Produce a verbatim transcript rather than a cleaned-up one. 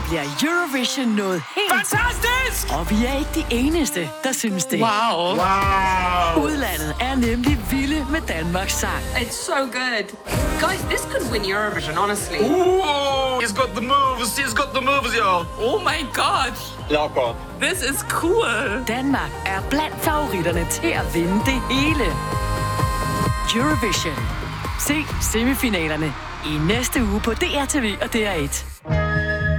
bliver Eurovision noget helt... Fantastisk! Og vi er ikke de eneste, der synes det. Wow. Wow. Udlandet er nemlig vilde med Danmarks sang. It's so good. Guys, this could win Eurovision, honestly. Ooh, he's got the moves. He's got the moves, y'all. Oh my god. Locker. This is cool. Danmark er blandt favoritterne til at vinde det hele. Eurovision. Se semifinalerne i næste uge på D R T V og D R et.